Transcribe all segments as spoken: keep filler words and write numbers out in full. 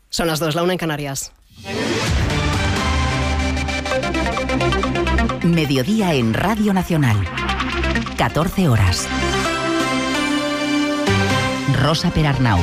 Son las dos, la una en Canarias. Mediodía en Radio Nacional. catorce horas. Rosa Perarnau.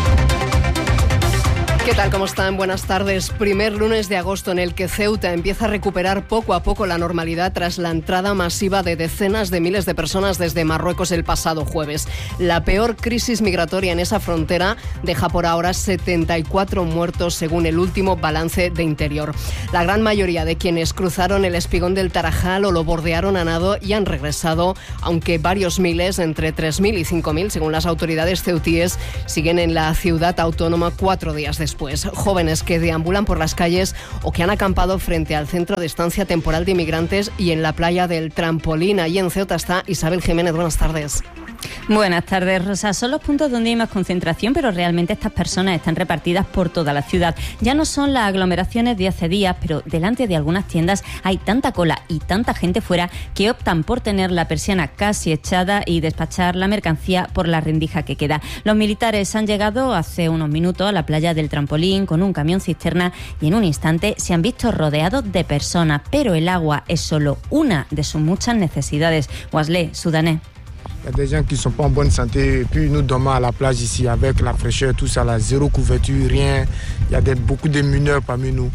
¿Qué tal? ¿Cómo están? Buenas tardes. Primer lunes de agosto en el que Ceuta empieza a recuperar poco a poco la normalidad tras la entrada masiva de decenas de miles de personas desde Marruecos el pasado jueves. La peor crisis migratoria en esa frontera deja por ahora setenta y cuatro muertos según el último balance de Interior. La gran mayoría de quienes cruzaron el espigón del Tarajal o lo bordearon a nado y han regresado, aunque varios miles, entre tres mil y cinco mil, según las autoridades ceutíes, siguen en la ciudad autónoma cuatro días después. Pues jóvenes que deambulan por las calles o que han acampado frente al centro de estancia temporal de inmigrantes y en la playa del Trampolín. Allí en Ceuta está Isabel Jiménez. Buenas tardes. Buenas tardes, Rosa. Son los puntos donde hay más concentración, pero realmente estas personas están repartidas por toda la ciudad. Ya no son las aglomeraciones de hace días, pero delante de algunas tiendas hay tanta cola y tanta gente fuera que optan por tener la persiana casi echada y despachar la mercancía por la rendija que queda. Los militares han llegado hace unos minutos a la playa del Trampolín con un camión cisterna y en un instante se han visto rodeados de personas, pero el agua es solo una de sus muchas necesidades. Wasley, sudanés. Il y a des gens qui ne sont pas en bonne santé. Et puis nous dormons à la plage ici avec la fraîcheur, tout ça, là, zéro couverture, rien. Il y a des, beaucoup de mineurs parmi nous.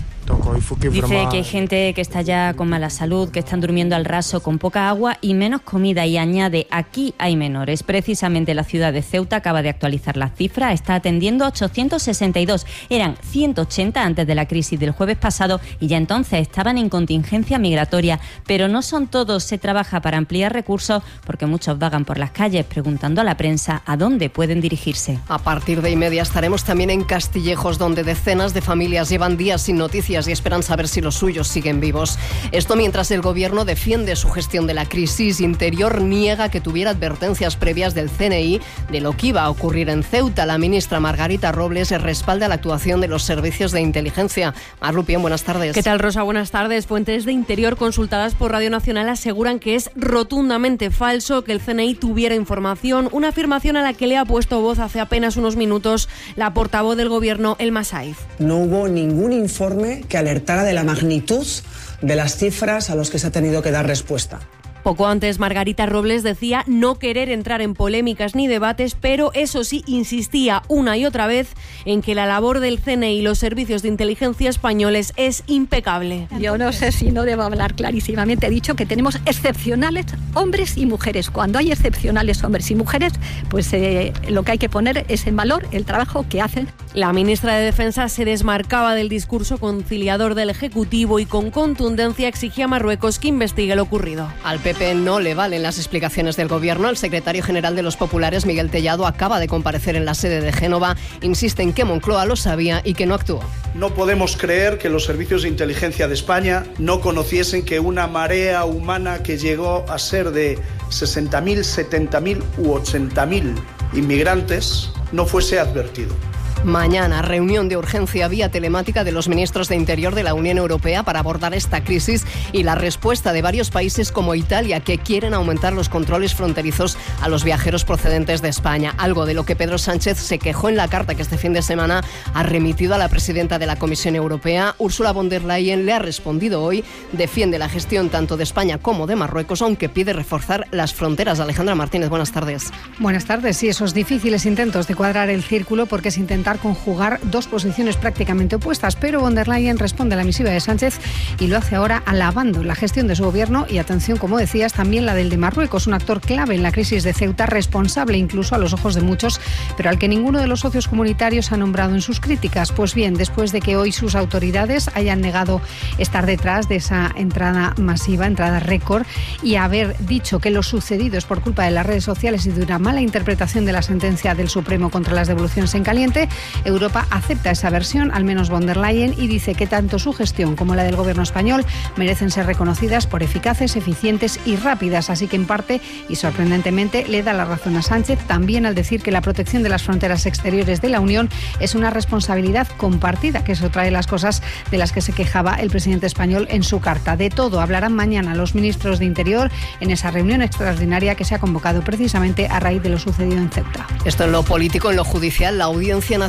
Dice que hay gente que está ya con mala salud, que están durmiendo al raso con poca agua y menos comida, y añade, aquí hay menores. Precisamente la ciudad de Ceuta acaba de actualizar las cifras, está atendiendo ochocientos sesenta y dos, eran ciento ochenta antes de la crisis del jueves pasado y ya entonces estaban en contingencia migratoria. Pero no son todos, se trabaja para ampliar recursos porque muchos vagan por las calles preguntando a la prensa a dónde pueden dirigirse. A partir de y media estaremos también en Castillejos, donde decenas de familias llevan días sin noticias y esperan saber si los suyos siguen vivos. Esto mientras el gobierno defiende su gestión de la crisis. Interior niega que tuviera advertencias previas del C N I de lo que iba a ocurrir en Ceuta. La ministra Margarita Robles respalda la actuación de los servicios de inteligencia. Mar Rupién, buenas tardes. ¿Qué tal, Rosa? Buenas tardes. Fuentes de Interior consultadas por Radio Nacional aseguran que es rotundamente falso que el C N I tuviera información, una afirmación a la que le ha puesto voz hace apenas unos minutos la portavoz del gobierno, Elma Saiz. No hubo ningún informe que alertara de la magnitud de las cifras a los que se ha tenido que dar respuesta. Poco antes, Margarita Robles decía no querer entrar en polémicas ni debates, pero eso sí, insistía una y otra vez en que la labor del C N I y los servicios de inteligencia españoles es impecable. Yo no sé si no debo hablar clarísimamente. He dicho que tenemos excepcionales hombres y mujeres. Cuando hay excepcionales hombres y mujeres, pues eh, lo que hay que poner es en valor el trabajo que hacen. La ministra de Defensa se desmarcaba del discurso conciliador del Ejecutivo y con contundencia exigía a Marruecos que investigue lo ocurrido. Al P P no le valen las explicaciones del gobierno. El secretario general de los populares, Miguel Tellado, acaba de comparecer en la sede de Génova. Insiste en que Moncloa lo sabía y que no actuó. No podemos creer que los servicios de inteligencia de España no conociesen que una marea humana que llegó a ser de sesenta mil, setenta mil u ochenta mil inmigrantes no fuese advertido. Mañana, reunión de urgencia vía telemática de los ministros de Interior de la Unión Europea para abordar esta crisis y la respuesta de varios países como Italia, que quieren aumentar los controles fronterizos a los viajeros procedentes de España, algo de lo que Pedro Sánchez se quejó en la carta que este fin de semana ha remitido a la presidenta de la Comisión Europea. Ursula von der Leyen le ha respondido hoy, defiende la gestión tanto de España como de Marruecos, aunque pide reforzar las fronteras. Alejandra Martínez, buenas tardes. Buenas tardes. Sí, esos difíciles intentos de cuadrar el círculo porque es intentar conjugar dos posiciones prácticamente opuestas, pero von der Leyen responde a la misiva de Sánchez y lo hace ahora alabando la gestión de su gobierno y, atención, como decías, también la del de Marruecos, un actor clave en la crisis de Ceuta, responsable incluso a los ojos de muchos, pero al que ninguno de los socios comunitarios ha nombrado en sus críticas. Pues bien, después de que hoy sus autoridades hayan negado estar detrás de esa entrada masiva, entrada récord, y haber dicho que lo sucedido es por culpa de las redes sociales y de una mala interpretación de la sentencia del Supremo contra las devoluciones en caliente, Europa acepta esa versión, al menos von der Leyen, y dice que tanto su gestión como la del gobierno español merecen ser reconocidas por eficaces, eficientes y rápidas. Así que, en parte y sorprendentemente, le da la razón a Sánchez también al decir que la protección de las fronteras exteriores de la Unión es una responsabilidad compartida, que es otra de las cosas de las que se quejaba el presidente español en su carta. De todo hablarán mañana los ministros de Interior en esa reunión extraordinaria que se ha convocado precisamente a raíz de lo sucedido en Ceuta. Esto en lo político. En lo judicial, la Audiencia Nacional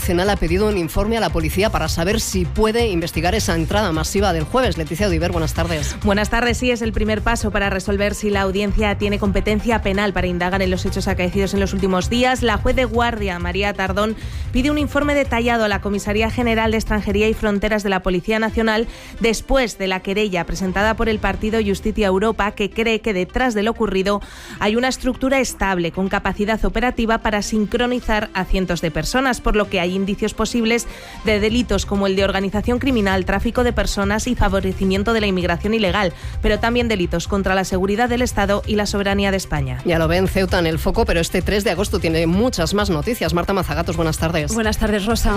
Nacional ha pedido un informe a la policía para saber si puede investigar esa entrada masiva del jueves. Leticia Odiver, buenas tardes. Buenas tardes. Sí, es el primer paso para resolver si la audiencia tiene competencia penal para indagar en los hechos acaecidos en los últimos días. La juez de guardia, María Tardón, pide un informe detallado a la Comisaría General de Extranjería y Fronteras de la Policía Nacional después de la querella presentada por el partido Justicia Europa, que cree que detrás de lo ocurrido hay una estructura estable con capacidad operativa para sincronizar a cientos de personas, por lo que hay indicios posibles de delitos como el de organización criminal, tráfico de personas y favorecimiento de la inmigración ilegal, pero también delitos contra la seguridad del Estado y la soberanía de España. Ya lo ven, Ceuta en el foco, pero este tres de agosto tiene muchas más noticias. Marta Mazagatos, buenas tardes. Buenas tardes, Rosa.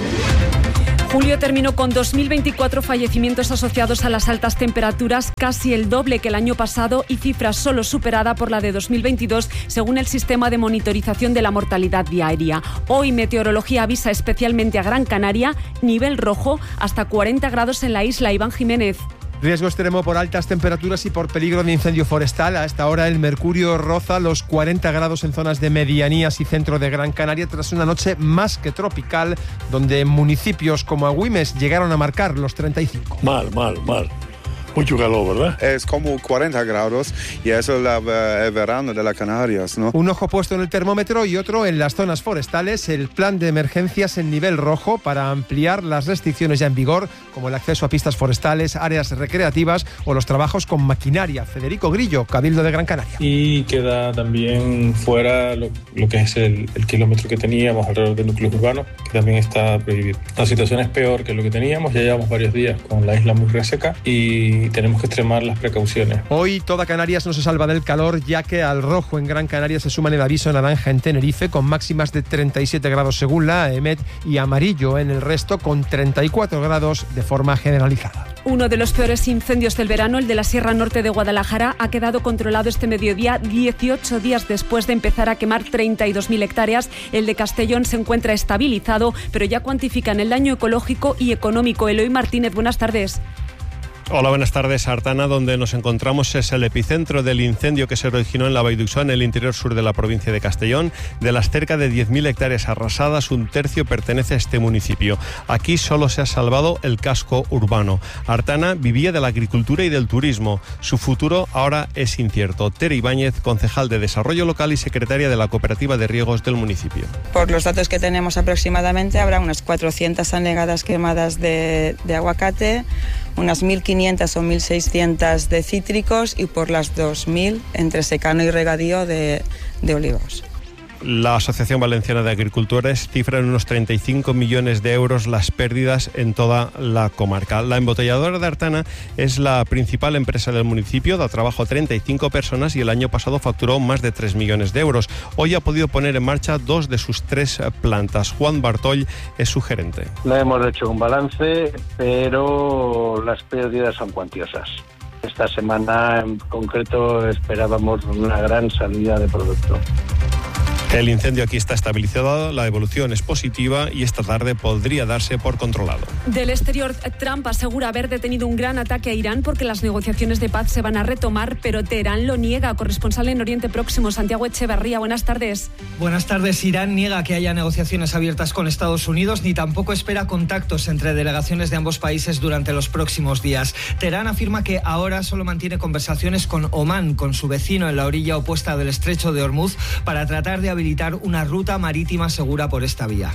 Julio terminó con dos mil veinticuatro fallecimientos asociados a las altas temperaturas, casi el doble que el año pasado y cifra solo superada por la de dos mil veintidós, según el sistema de monitorización de la mortalidad diaria. Hoy Meteorología avisa especialmente a Gran Canaria, nivel rojo, hasta cuarenta grados en la isla. Iván Jiménez. Riesgo extremo por altas temperaturas y por peligro de incendio forestal. A esta hora el mercurio roza los cuarenta grados en zonas de medianías y centro de Gran Canaria tras una noche más que tropical, donde municipios como Agüimes llegaron a marcar los treinta y cinco. Mal, mal, mal. Mucho calor, ¿verdad? Es como cuarenta grados y eso es la, el verano de las Canarias, ¿no? Un ojo puesto en el termómetro y otro en las zonas forestales. El plan de emergencias en nivel rojo para ampliar las restricciones ya en vigor, como el acceso a pistas forestales, áreas recreativas o los trabajos con maquinaria. Federico Grillo, Cabildo de Gran Canaria. Y queda también fuera lo, lo que es el, el kilómetro que teníamos alrededor del núcleo urbano, que también está prohibido. La situación es peor que lo que teníamos. Ya llevamos varios días con la isla muy reseca y tenemos que extremar las precauciones. Hoy toda Canarias no se salva del calor, ya que al rojo en Gran Canaria se suman el aviso naranja en Tenerife, con máximas de treinta y siete grados según la AEMET, y amarillo en el resto, con treinta y cuatro grados de forma generalizada. Uno de los peores incendios del verano, el de la Sierra Norte de Guadalajara, ha quedado controlado este mediodía, dieciocho días después de empezar a quemar treinta y dos mil hectáreas. El de Castellón se encuentra estabilizado, pero ya cuantifican el daño ecológico y económico. Eloy Martínez, buenas tardes. Hola, buenas tardes. Artana, donde nos encontramos, es el epicentro del incendio que se originó en la Vall d'Uixó, en el interior sur de la provincia de Castellón. De las cerca de diez mil hectáreas arrasadas, un tercio pertenece a este municipio. Aquí solo se ha salvado el casco urbano. Artana vivía de la agricultura y del turismo. Su futuro ahora es incierto. Tere Ibáñez, concejal de Desarrollo Local y secretaria de la Cooperativa de Riegos del municipio. Por los datos que tenemos aproximadamente, habrá unas cuatrocientas anegadas quemadas de, de aguacate, unas mil quinientas o mil seiscientas de cítricos y por las dos mil entre secano y regadío de, de olivos. La Asociación Valenciana de Agricultores cifra en unos treinta y cinco millones de euros las pérdidas en toda la comarca. La embotelladora de Artana es la principal empresa del municipio, da trabajo a treinta y cinco personas y el año pasado facturó más de tres millones de euros. Hoy ha podido poner en marcha dos de sus tres plantas. Juan Bartoll es su gerente. No hemos hecho un balance, pero las pérdidas son cuantiosas. Esta semana en concreto esperábamos una gran salida de producto. El incendio aquí está estabilizado, la evolución es positiva y esta tarde podría darse por controlado. Del exterior, Trump asegura haber detenido un gran ataque a Irán porque las negociaciones de paz se van a retomar, pero Teherán lo niega. Corresponsal en Oriente Próximo, Santiago Echeverría, buenas tardes. Buenas tardes. Irán niega que haya negociaciones abiertas con Estados Unidos, ni tampoco espera contactos entre delegaciones de ambos países durante los próximos días. Teherán afirma que ahora solo mantiene conversaciones con Omán, con su vecino en la orilla opuesta del estrecho de Hormuz, para tratar de habilitar una ruta marítima segura por esta vía.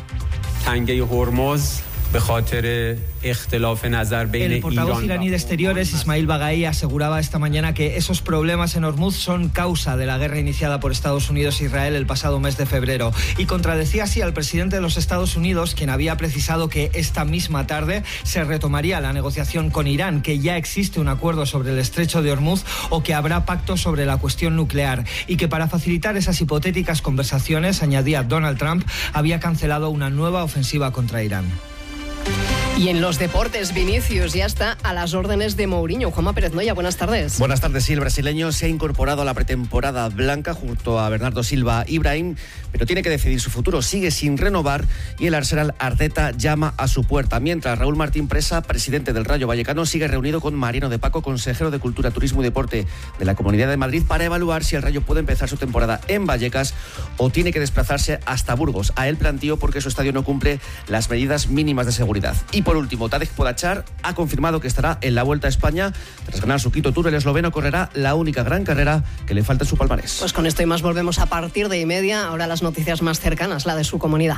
El portavoz iraní de Exteriores, Ismail Baghai, aseguraba esta mañana que esos problemas en Hormuz son causa de la guerra iniciada por Estados Unidos e Israel el pasado mes de febrero, y contradecía así al presidente de los Estados Unidos, quien había precisado que esta misma tarde se retomaría la negociación con Irán, que ya existe un acuerdo sobre el estrecho de Hormuz o que habrá pacto sobre la cuestión nuclear, y que para facilitar esas hipotéticas conversaciones, añadía Donald Trump, había cancelado una nueva ofensiva contra Irán. Y en los deportes, Vinicius ya está a las órdenes de Mourinho. Juanma Pérez Noya, buenas tardes. Buenas tardes, sí, el brasileño se ha incorporado a la pretemporada blanca junto a Bernardo Silva y Brahim, pero tiene que decidir su futuro. Sigue sin renovar y el Arsenal Arteta llama a su puerta. Mientras, Raúl Martín Presa, presidente del Rayo Vallecano, sigue reunido con Mariano de Paco, consejero de Cultura, Turismo y Deporte de la Comunidad de Madrid, para evaluar si el Rayo puede empezar su temporada en Vallecas o tiene que desplazarse hasta Burgos. A él planteó porque su estadio no cumple las medidas mínimas de seguridad. Y por último, Tadej Pogačar ha confirmado que estará en la Vuelta a España. Tras ganar su Quito Tour, el esloveno correrá la única gran carrera que le falta en su palmarés. Pues con esto y más volvemos a partir de y media. Ahora las noticias más cercanas, la de su comunidad.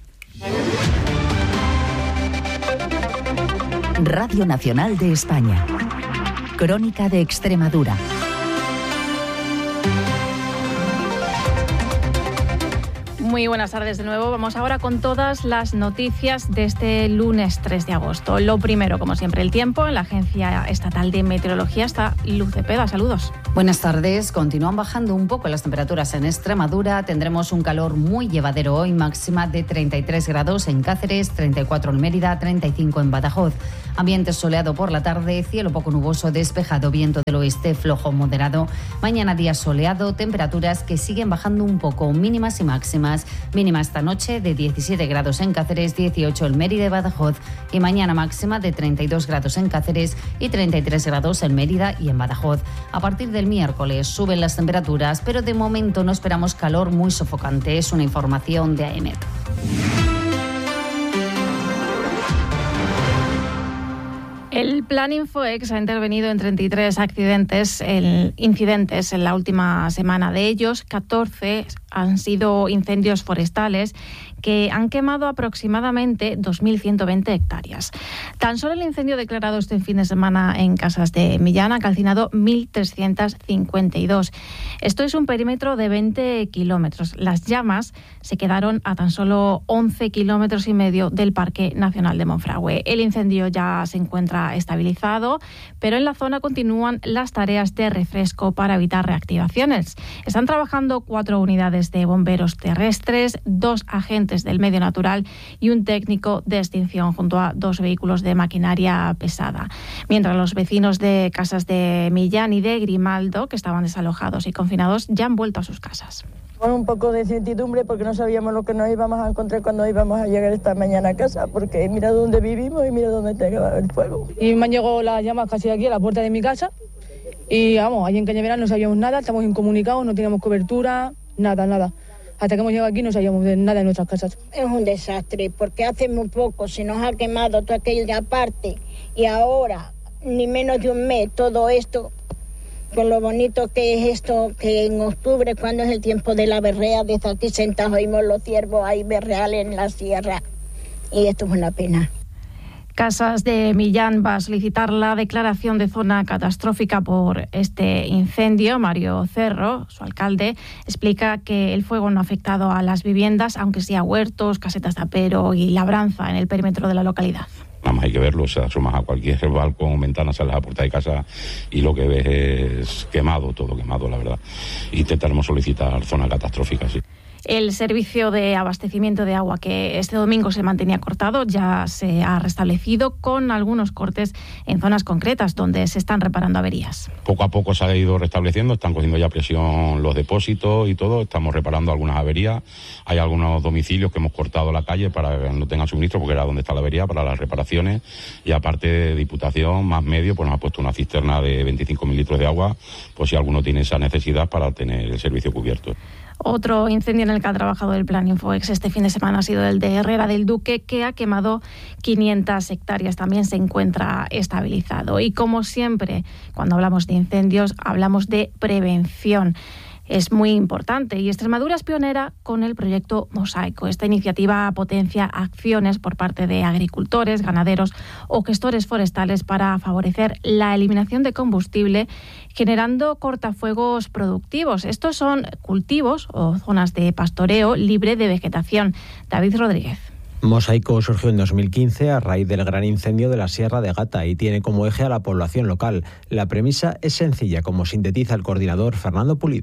Radio Nacional de España. Crónica de Extremadura. Muy buenas tardes de nuevo. Vamos ahora con todas las noticias de este lunes tres de agosto. Lo primero, como siempre, el tiempo. En la Agencia Estatal de Meteorología está Luz Cepeda. Saludos. Buenas tardes. Continúan bajando un poco las temperaturas en Extremadura. Tendremos un calor muy llevadero hoy, máxima de treinta y tres grados en Cáceres, treinta y cuatro en Mérida, treinta y cinco en Badajoz. Ambiente soleado por la tarde, cielo poco nuboso, despejado, viento del oeste flojo moderado. Mañana día soleado, temperaturas que siguen bajando un poco, mínimas y máximas. Mínima esta noche de diecisiete grados en Cáceres, dieciocho en Mérida y Badajoz. Y mañana máxima de treinta y dos grados en Cáceres y treinta y tres grados en Mérida y en Badajoz. A partir del miércoles suben las temperaturas, pero de momento no esperamos calor muy sofocante. Es una información de A E M E T. El Plan Infoex ha intervenido en treinta y tres accidentes, en, incidentes en la última semana. De ellos, catorce han sido incendios forestales que han quemado aproximadamente dos mil ciento veinte hectáreas. Tan solo el incendio declarado este fin de semana en Casas de Millán ha calcinado mil trescientos cincuenta y dos. Esto es un perímetro de veinte kilómetros. Las llamas se quedaron a tan solo once kilómetros y medio del Parque Nacional de Monfragüe. El incendio ya se encuentra estabilizado, pero en la zona continúan las tareas de refresco para evitar reactivaciones. Están trabajando cuatro unidades de bomberos terrestres, dos agentes del medio natural y un técnico de extinción junto a dos vehículos de maquinaria pesada. Mientras los vecinos de Casas de Millán y de Grimaldo, que estaban desalojados y confinados, ya han vuelto a sus casas. Con un poco de incertidumbre porque no sabíamos lo que nos íbamos a encontrar cuando íbamos a llegar esta mañana a casa, porque mira dónde vivimos y mira dónde está el fuego. Y me han llegado las llamas casi aquí a la puerta de mi casa y vamos, allí en Cañaveral no sabíamos nada, estamos incomunicados, no teníamos cobertura, nada, nada. Hasta que hemos llegado aquí no sabíamos de nada en nuestras casas. Es un desastre porque hace muy poco se nos ha quemado toda aquella parte y ahora, ni menos de un mes, todo esto, con lo bonito que es esto, que en octubre, cuando es el tiempo de la berrea, desde aquí sentados oímos los ciervos, hay berreales en la sierra y esto es una pena. Casas de Millán va a solicitar la declaración de zona catastrófica por este incendio. Mario Cerro, su alcalde, explica que el fuego no ha afectado a las viviendas, aunque sí a huertos, casetas de apero y labranza en el perímetro de la localidad. Nada más hay que verlo, se asomas a cualquier balcón o ventana, sales a la puerta de casa y lo que ves es quemado, todo quemado, la verdad. Intentaremos solicitar zona catastrófica, sí. El servicio de abastecimiento de agua, que este domingo se mantenía cortado, ya se ha restablecido con algunos cortes en zonas concretas donde se están reparando averías. Poco a poco se ha ido restableciendo, están cogiendo ya presión los depósitos y todo, estamos reparando algunas averías. Hay algunos domicilios que hemos cortado la calle para que no tengan suministro, porque era donde está la avería, para las reparaciones. Y aparte de Diputación, más medio, pues nos ha puesto una cisterna de veinticinco mil litros de agua, pues si alguno tiene esa necesidad para tener el servicio cubierto. Otro incendio en el que ha trabajado el Plan Infoex este fin de semana ha sido el de Herrera del Duque, que ha quemado quinientas hectáreas. También se encuentra estabilizado. Y como siempre, cuando hablamos de incendios, hablamos de prevención. Es muy importante y Extremadura es pionera con el proyecto Mosaico. Esta iniciativa potencia acciones por parte de agricultores, ganaderos o gestores forestales para favorecer la eliminación de combustible generando cortafuegos productivos. Estos son cultivos o zonas de pastoreo libre de vegetación. David Rodríguez. Mosaico surgió en dos mil quince a raíz del gran incendio de la Sierra de Gata y tiene como eje a la población local. La premisa es sencilla, como sintetiza el coordinador Fernando Pulido.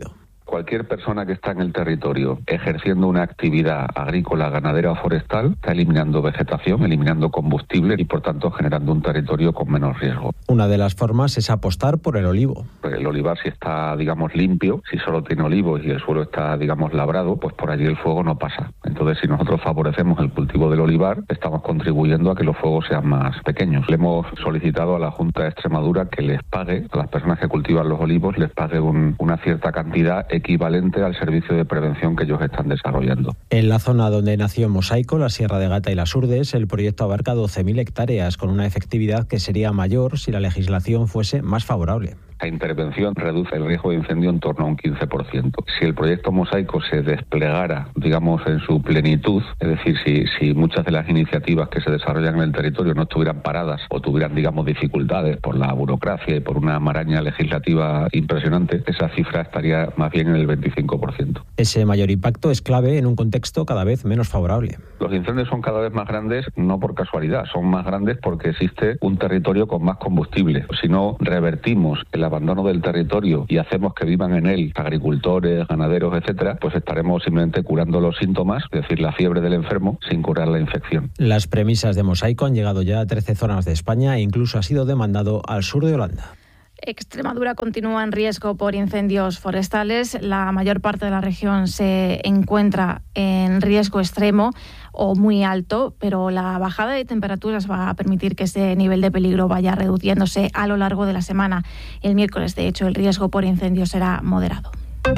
Cualquier persona que está en el territorio ejerciendo una actividad agrícola, ganadera o forestal está eliminando vegetación, eliminando combustible y por tanto generando un territorio con menos riesgo. Una de las formas es apostar por el olivo. El olivar, si está, digamos, limpio, si solo tiene olivos y el suelo está, digamos, labrado, pues por allí el fuego no pasa. Entonces, si nosotros favorecemos el cultivo del olivar, estamos contribuyendo a que los fuegos sean más pequeños. Le hemos solicitado a la Junta de Extremadura que les pague, a las personas que cultivan los olivos, les pague un, una cierta cantidad equivalente al servicio de prevención que ellos están desarrollando. En la zona donde nació Mosaico, la Sierra de Gata y las Urdes, el proyecto abarca doce mil hectáreas, con una efectividad que sería mayor si la legislación fuese más favorable. La intervención reduce el riesgo de incendio en torno a un quince por ciento. Si el proyecto Mosaico se desplegara, digamos, en su plenitud, es decir, si, si muchas de las iniciativas que se desarrollan en el territorio no estuvieran paradas o tuvieran, digamos, dificultades por la burocracia y por una maraña legislativa impresionante, esa cifra estaría más bien en el veinticinco por ciento. Ese mayor impacto es clave en un contexto cada vez menos favorable. Los incendios son cada vez más grandes, no por casualidad, son más grandes porque existe un territorio con más combustible. Si no revertimos el abandono del territorio y hacemos que vivan en él agricultores, ganaderos, etcétera, pues estaremos simplemente curando los síntomas, es decir, la fiebre del enfermo, sin curar la infección. Las premisas de Mosaico han llegado ya a trece zonas de España e incluso ha sido demandado al sur de Holanda. Extremadura continúa en riesgo por incendios forestales. La mayor parte de la región se encuentra en riesgo extremo o muy alto, pero la bajada de temperaturas va a permitir que ese nivel de peligro vaya reduciéndose a lo largo de la semana. El miércoles, de hecho, el riesgo por incendios será moderado.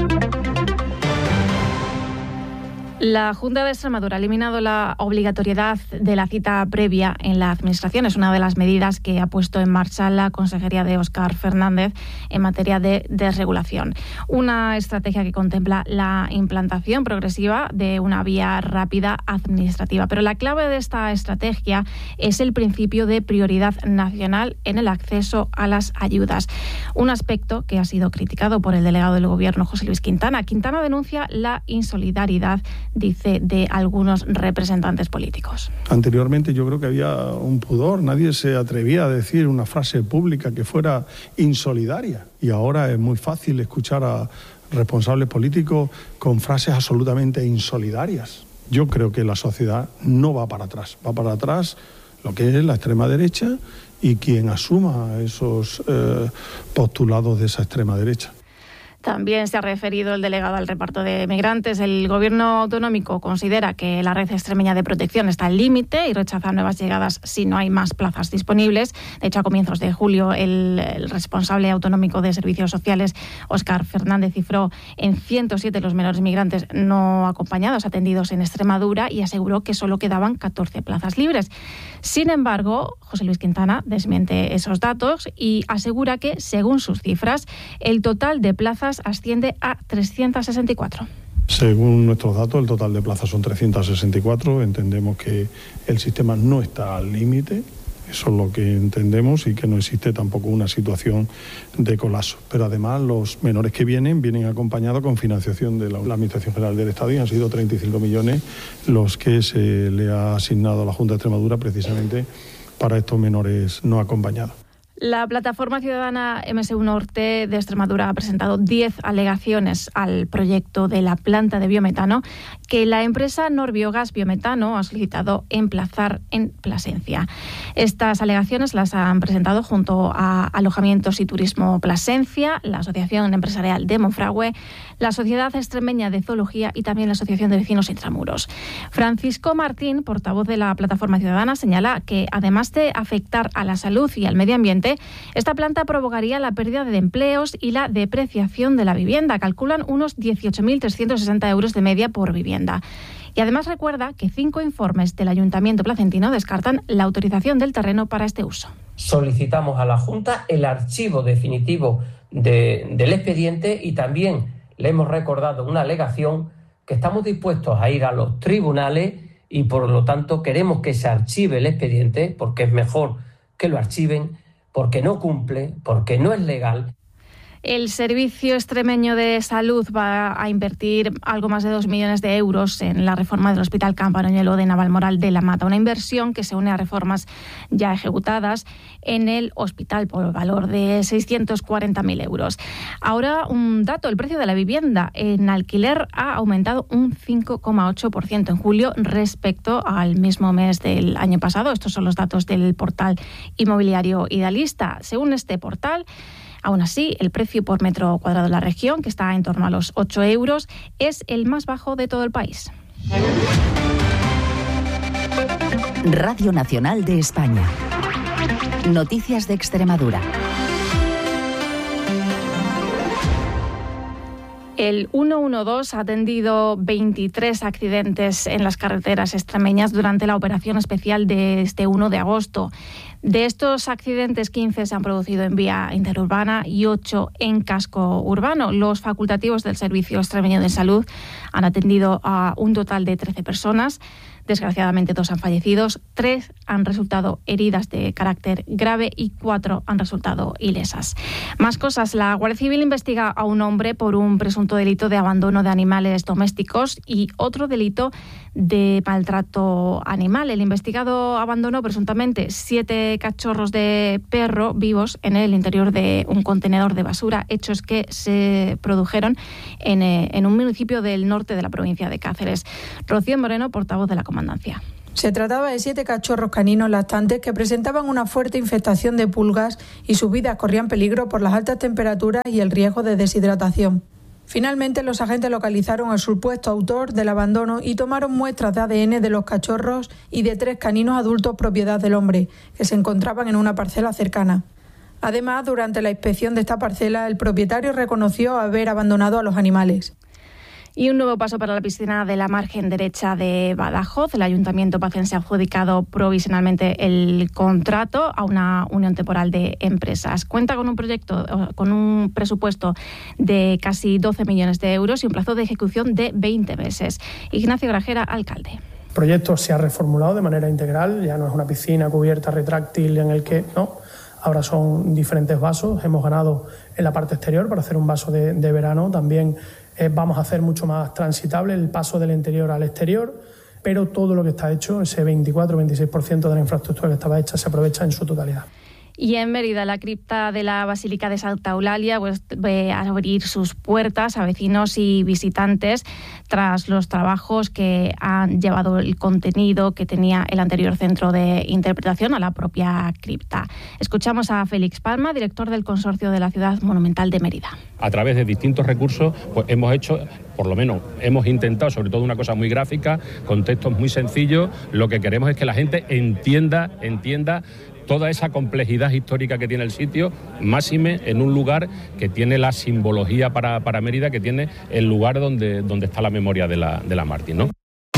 La Junta de Extremadura ha eliminado la obligatoriedad de la cita previa en la Administración. Es una de las medidas que ha puesto en marcha la Consejería de Óscar Fernández en materia de desregulación. Una estrategia que contempla la implantación progresiva de una vía rápida administrativa. Pero la clave de esta estrategia es el principio de prioridad nacional en el acceso a las ayudas. Un aspecto que ha sido criticado por el delegado del Gobierno, José Luis Quintana. Quintana denuncia la insolidaridad, dice, de algunos representantes políticos. Anteriormente yo creo que había un pudor, nadie se atrevía a decir una frase pública que fuera insolidaria, y ahora es muy fácil escuchar a responsables políticos con frases absolutamente insolidarias. Yo creo que la sociedad no va para atrás, va para atrás lo que es la extrema derecha y quien asuma esos eh, postulados de esa extrema derecha. También se ha referido el delegado al reparto de migrantes. El Gobierno autonómico considera que la red extremeña de protección está al límite y rechaza nuevas llegadas si no hay más plazas disponibles. De hecho, a comienzos de julio, el, el responsable autonómico de servicios sociales, Óscar Fernández, cifró en ciento siete los menores migrantes no acompañados atendidos en Extremadura y aseguró que solo quedaban catorce plazas libres. Sin embargo, José Luis Quintana desmiente esos datos y asegura que, según sus cifras, el total de plazas asciende a trescientas sesenta y cuatro. Según nuestros datos, el total de plazas son trescientas sesenta y cuatro. Entendemos que el sistema no está al límite, eso es lo que entendemos, y que no existe tampoco una situación de colapso. Pero además los menores que vienen, vienen acompañados con financiación de la, la Administración General del Estado, y han sido treinta y cinco millones los que se le ha asignado a la Junta de Extremadura precisamente para estos menores no acompañados. La plataforma ciudadana M S U Norte de Extremadura ha presentado diez alegaciones al proyecto de la planta de biometano que la empresa Norbiogas Biometano ha solicitado emplazar en Plasencia. Estas alegaciones las han presentado junto a Alojamientos y Turismo Plasencia, la Asociación Empresarial de Monfragüe, la Sociedad Extremeña de Zoología y también la Asociación de Vecinos Intramuros. Francisco Martín, portavoz de la plataforma ciudadana, señala que además de afectar a la salud y al medio ambiente, esta planta provocaría la pérdida de empleos y la depreciación de la vivienda. Calculan unos dieciocho mil trescientos sesenta euros de media por vivienda. Y además recuerda que cinco informes del Ayuntamiento placentino descartan la autorización del terreno para este uso. Solicitamos a la Junta el archivo definitivo de, del expediente, y también le hemos recordado una alegación que estamos dispuestos a ir a los tribunales y por lo tanto queremos que se archive el expediente, porque es mejor que lo archiven, porque no cumple, porque no es legal. El Servicio Extremeño de Salud va a invertir algo más de dos millones de euros en la reforma del Hospital Campo Arañuelo de Navalmoral de la Mata, una inversión que se une a reformas ya ejecutadas en el hospital por valor de seiscientos cuarenta mil euros. Ahora un dato, el precio de la vivienda en alquiler ha aumentado un cinco coma ocho por ciento en julio respecto al mismo mes del año pasado. Estos son los datos del portal inmobiliario Idealista. Según este portal, aún así, el precio por metro cuadrado de la región, que está en torno a los ocho euros, es el más bajo de todo el país. Radio Nacional de España. Noticias de Extremadura. El ciento doce ha atendido veintitrés accidentes en las carreteras extremeñas durante la operación especial de este uno de agosto. De estos accidentes, quince se han producido en vía interurbana y ocho en casco urbano. Los facultativos del Servicio Extremeño de Salud han atendido a un total de trece personas. Desgraciadamente, dos han fallecido, tres han resultado heridas de carácter grave y cuatro han resultado ilesas. Más cosas. La Guardia Civil investiga a un hombre por un presunto delito de abandono de animales domésticos y otro delito de maltrato animal. El investigado abandonó presuntamente siete cachorros de perro vivos en el interior de un contenedor de basura, hechos que se produjeron en, eh, en un municipio del norte de la provincia de Cáceres. Rocío Moreno, portavoz de la Comandancia. Se trataba de siete cachorros caninos lactantes que presentaban una fuerte infestación de pulgas y sus vidas corrían peligro por las altas temperaturas y el riesgo de deshidratación. Finalmente, los agentes localizaron al supuesto autor del abandono y tomaron muestras de A D N de los cachorros y de tres caninos adultos propiedad del hombre, que se encontraban en una parcela cercana. Además, durante la inspección de esta parcela, el propietario reconoció haber abandonado a los animales. Y un nuevo paso para la piscina de la margen derecha de Badajoz. El Ayuntamiento pacense ha adjudicado provisionalmente el contrato a una unión temporal de empresas. Cuenta con un proyecto, con un presupuesto de casi doce millones de euros y un plazo de ejecución de veinte meses. Ignacio Grajera, alcalde. El proyecto se ha reformulado de manera integral, ya no es una piscina cubierta retráctil en el que no, ahora son diferentes vasos. Hemos ganado en la parte exterior para hacer un vaso de, de verano, también Eh, vamos a hacer mucho más transitable el paso del interior al exterior, pero todo lo que está hecho, ese veinticuatro veintiséis por ciento de la infraestructura que estaba hecha, se aprovecha en su totalidad. Y en Mérida, la cripta de la Basílica de Santa Eulalia vuelve a abrir sus puertas a vecinos y visitantes tras los trabajos que han llevado el contenido que tenía el anterior centro de interpretación a la propia cripta. Escuchamos a Félix Palma, director del Consorcio de la Ciudad Monumental de Mérida. A través de distintos recursos, pues hemos hecho, por lo menos hemos intentado, sobre todo una cosa muy gráfica, con textos muy sencillos. Lo que queremos es que la gente entienda, entienda toda esa complejidad histórica que tiene el sitio, máxime en un lugar que tiene la simbología para, para Mérida, que tiene el lugar donde, donde está la memoria de la, de la mártir, ¿no?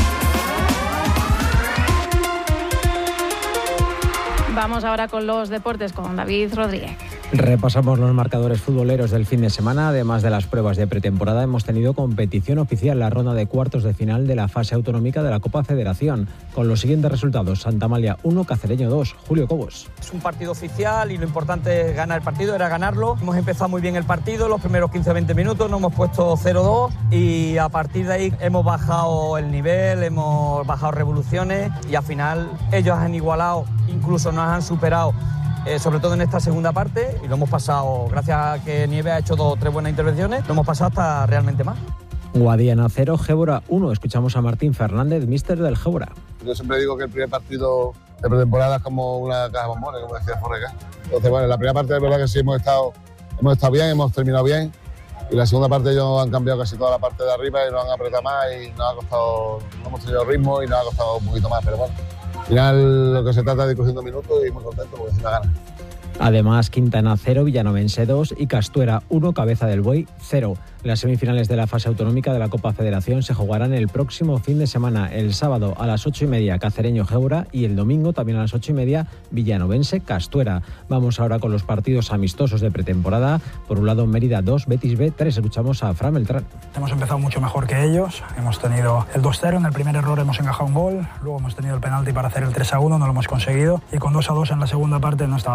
Vamos ahora con los deportes con David Rodríguez. Repasamos los marcadores futboleros del fin de semana. Además de las pruebas de pretemporada, hemos tenido competición oficial, la ronda de cuartos de final de la fase autonómica de la Copa Federación, con los siguientes resultados: Santa Amalia uno, Cacereño dos. Julio Cobos. Es un partido oficial y lo importante es ganar el partido, era ganarlo. Hemos empezado muy bien el partido, los primeros quince a veinte minutos nos hemos puesto cero dos y a partir de ahí hemos bajado el nivel, hemos bajado revoluciones y al final ellos han igualado, incluso nos han superado. Eh, sobre todo en esta segunda parte, y lo hemos pasado, gracias a que Nieves ha hecho dos o tres buenas intervenciones, lo hemos pasado hasta realmente más. Guadiana cero, Gébora uno. Escuchamos a Martín Fernández, míster del Gébora. Yo siempre digo que el primer partido de pretemporada es como una caja de bombones, como decía Forrega. Entonces, bueno, en la primera parte de verdad que sí hemos estado, hemos estado bien, hemos terminado bien, y la segunda parte ellos han cambiado casi toda la parte de arriba y nos han apretado más y nos ha costado, no hemos tenido ritmo y nos ha costado un poquito más, pero bueno. Al final lo que se trata es de ir cogiendo minutos y muy contento porque se me gana. Además, Quintana cero, Villanovense dos y Castuera uno, Cabeza del Buey cero. Las semifinales de la fase autonómica de la Copa Federación se jugarán el próximo fin de semana, el sábado a las ocho y media Cacereño Gébora y el domingo también a las ocho y media Villanovense Castuera. Vamos ahora con los partidos amistosos de pretemporada. Por un lado, Mérida dos, Betis B tres. Escuchamos a Fran Beltrán. Hemos empezado mucho mejor que ellos. Hemos tenido el dos cero, en el primer error hemos encajado un gol, luego hemos tenido el penalti para hacer el tres a uno, no lo hemos conseguido y con dos a dos en la segunda parte no estaba pasando absolutamente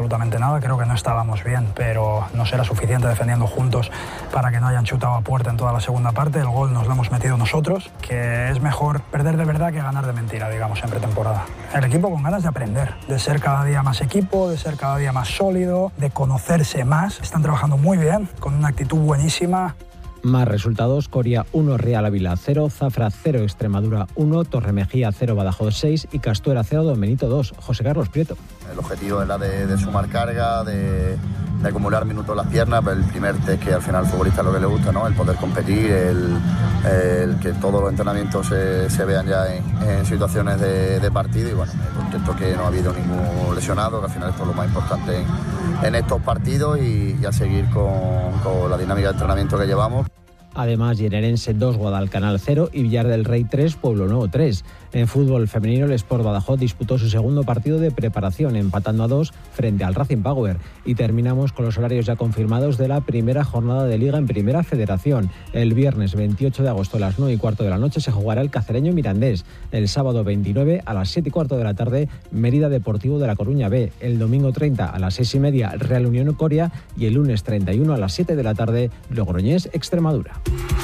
absolutamente nada, creo que no estábamos bien, pero no será suficiente defendiendo juntos para que no hayan chutado a puerta en toda la segunda parte. El gol nos lo hemos metido nosotros, que es mejor perder de verdad que ganar de mentira, digamos, en pretemporada. El equipo con ganas de aprender, de ser cada día más equipo, de ser cada día más sólido, de conocerse más. Están trabajando muy bien, con una actitud buenísima. Más resultados: Coria uno, Real Ávila cero, Zafra cero, Extremadura uno, Torremejía cero, Badajoz seis y Castuera cero, Don Benito dos. José Carlos Prieto. El objetivo era de, de sumar carga, de, de acumular minutos en las piernas, pero el primer test que al final al futbolista es lo que le gusta, ¿no? El poder competir, el, el que todos los entrenamientos se, se vean ya en, en situaciones de, de partido y bueno, contento que no ha habido ningún lesionado, que al final esto es lo más importante en, en estos partidos y, y a seguir con, con la dinámica de entrenamiento que llevamos. Además, Llererense dos, Guadalcanal cero y Villar del Rey tres, Pueblo Nuevo tres. En fútbol femenino, el Sport Badajoz disputó su segundo partido de preparación, empatando a dos frente al Racing Power. Y terminamos con los horarios ya confirmados de la primera jornada de Liga en Primera Federación. El viernes veintiocho de agosto a las nueve y cuarto de la noche se jugará el Cacereño Mirandés. El sábado veintinueve a las siete y cuarto de la tarde, Mérida Deportivo de La Coruña B. El domingo treinta a las seis y media, Real Unión Coria. Y el lunes treinta y uno a las siete de la tarde, Logroñés Extremadura.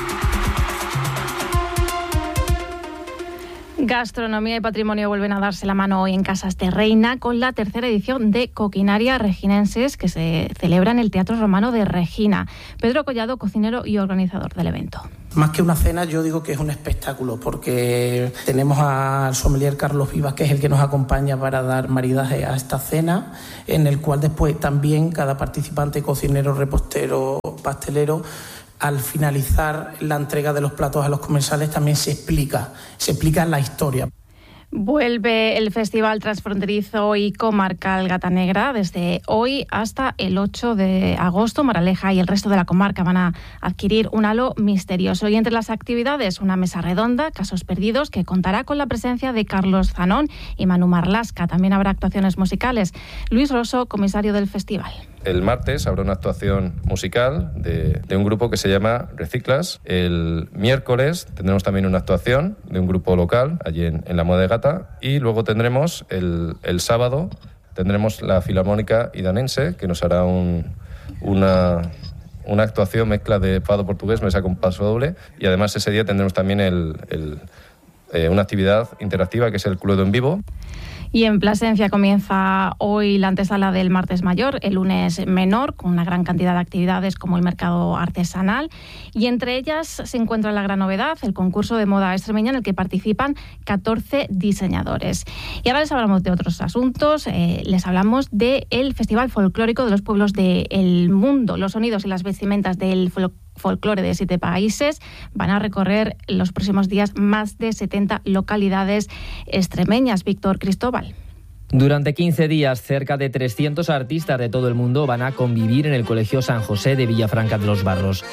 Gastronomía y patrimonio vuelven a darse la mano hoy en Casas de Reina con la tercera edición de Coquinaria Reginenses que se celebra en el Teatro Romano de Regina. Pedro Collado, cocinero y organizador del evento. Más que una cena, yo digo que es un espectáculo, porque tenemos al sommelier Carlos Vivas, que es el que nos acompaña para dar maridaje a esta cena, en el cual después también cada participante, cocinero, repostero, pastelero, al finalizar la entrega de los platos a los comensales también se explica, se explica la historia. Vuelve el Festival Transfronterizo y Comarcal Gata Negra desde hoy hasta el ocho de agosto. Moraleja y el resto de la comarca van a adquirir un halo misterioso. Y entre las actividades, una mesa redonda, Casos Perdidos, que contará con la presencia de Carlos Zanón y Manu Marlasca. También habrá actuaciones musicales. Luis Rosso, comisario del festival. El martes habrá una actuación musical de, de un grupo que se llama Reciclas. El miércoles tendremos también una actuación de un grupo local allí en, en la Moda de Gata. Y luego tendremos el, el sábado tendremos la Filarmónica Idanense, que nos hará un, una, una actuación mezcla de fado portugués, mesa con paso doble. Y además ese día tendremos también el, el, eh, una actividad interactiva que es el Cluedo en vivo. Y en Plasencia comienza hoy la antesala del Martes Mayor, el lunes menor, con una gran cantidad de actividades como el mercado artesanal. Y entre ellas se encuentra la gran novedad, el concurso de moda extremeña en el que participan catorce diseñadores. Y ahora les hablamos de otros asuntos. Eh, les hablamos del Festival Folclórico de los Pueblos del Mundo. Los sonidos y las vestimentas del folclore folclore de siete países van a recorrer los próximos días más de setenta localidades extremeñas. Víctor Cristóbal. Durante quince días, cerca de trescientos artistas de todo el mundo van a convivir en el Colegio San José de Villafranca de los Barros.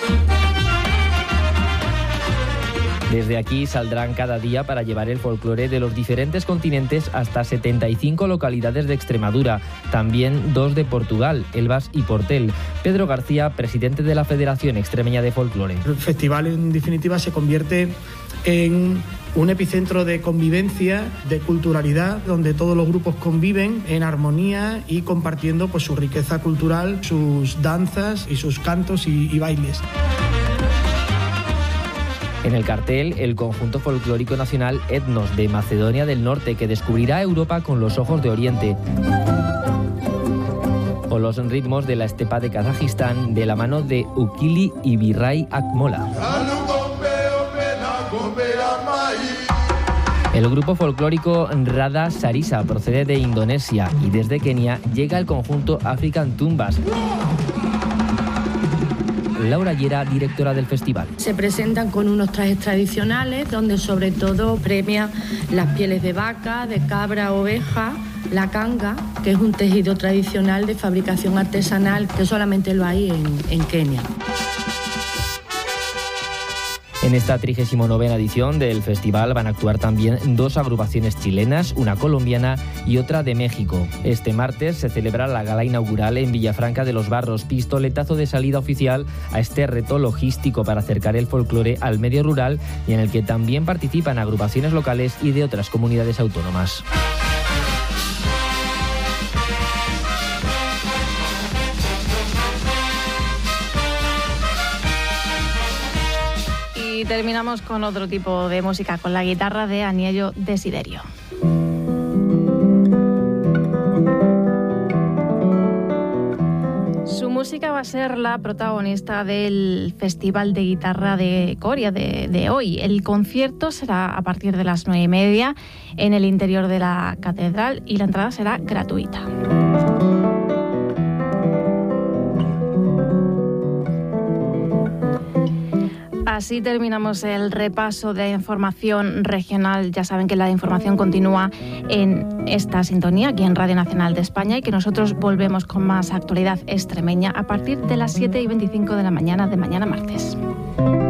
Desde aquí saldrán cada día para llevar el folclore de los diferentes continentes hasta setenta y cinco localidades de Extremadura, también dos de Portugal, Elvas y Portel. Pedro García, presidente de la Federación Extremeña de Folclore. El festival, en definitiva, se convierte en un epicentro de convivencia, de culturalidad, donde todos los grupos conviven en armonía y compartiendo pues, su riqueza cultural, sus danzas y sus cantos y, y bailes. En el cartel, el conjunto folclórico nacional Etnos de Macedonia del Norte, que descubrirá Europa con los ojos de Oriente. O los ritmos de la estepa de Kazajistán, de la mano de Ukili y Birray Akmola. El grupo folclórico Rada Sarisa procede de Indonesia y desde Kenia llega el conjunto African Tumbas. Laura Llera, directora del festival. Se presentan con unos trajes tradicionales donde sobre todo premia las pieles de vaca, de cabra, oveja, la canga, que es un tejido tradicional de fabricación artesanal que solamente lo hay en, en Kenia. En esta trigésima novena edición del festival van a actuar también dos agrupaciones chilenas, una colombiana y otra de México. Este martes se celebra la gala inaugural en Villafranca de los Barros, pistoletazo de salida oficial a este reto logístico para acercar el folclore al medio rural y en el que también participan agrupaciones locales y de otras comunidades autónomas. Y terminamos con otro tipo de música, con la guitarra de Agnello Desiderio. Su música va a ser la protagonista del Festival de Guitarra de Coria de, de hoy. El concierto será a partir de las nueve y media en el interior de la catedral y la entrada será gratuita. Así terminamos el repaso de información regional. Ya saben que la información continúa en esta sintonía, aquí en Radio Nacional de España, y que nosotros volvemos con más actualidad extremeña a partir de las siete y veinticinco de la mañana de mañana martes.